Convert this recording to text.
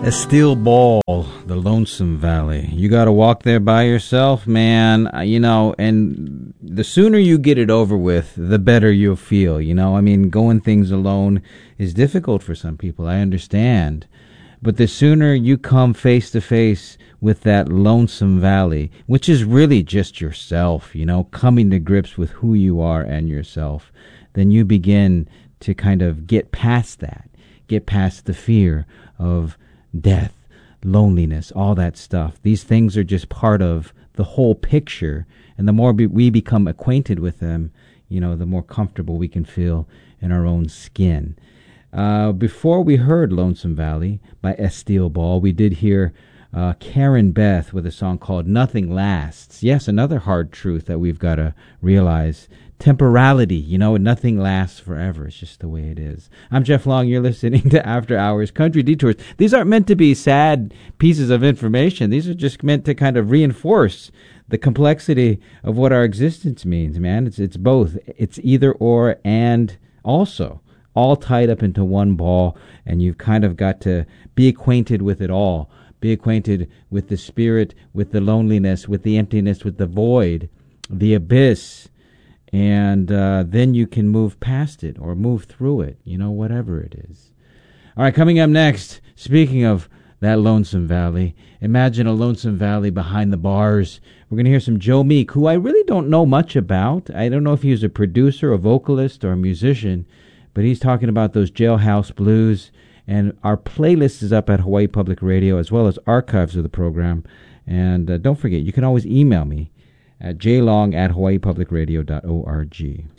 Steel Ball, the Lonesome Valley. You got to walk there by yourself, man. And the sooner you get it over with, the better you'll feel. I mean, going things alone is difficult for some people. I understand. But the sooner you come face to face with that lonesome valley, which is really just yourself, coming to grips with who you are and yourself, then you begin to kind of get past that, get past the fear of death, loneliness, all that stuff. These things are just part of the whole picture, and the more we become acquainted with them, the more comfortable we can feel in our own skin. Before we heard Lonesome Valley by Steel Ball, we did hear Karen Beth with a song called Nothing Lasts. Yes, another hard truth that we've got to realize. Temporality, nothing lasts forever. It's just the way it is. I'm Jeff Long. You're listening to After Hours Country Detours. These aren't meant to be sad pieces of information. These are just meant to kind of reinforce the complexity of what our existence means, man. It's both. It's either or and also all tied up into one ball, and you've kind of got to be acquainted with it all. Be acquainted with the spirit, with the loneliness, with the emptiness, with the void, the abyss. And then you can move past it or move through it, whatever it is. All right, coming up next, speaking of that lonesome valley, imagine a lonesome valley behind the bars. We're going to hear some Joe Meek, who I really don't know much about. I don't know if he was a producer, a vocalist, or a musician, but he's talking about those jailhouse blues. And our playlist is up at Hawaii Public Radio, as well as archives of the program. And don't forget, you can always email me at jlong@hawaiipublicradio.org.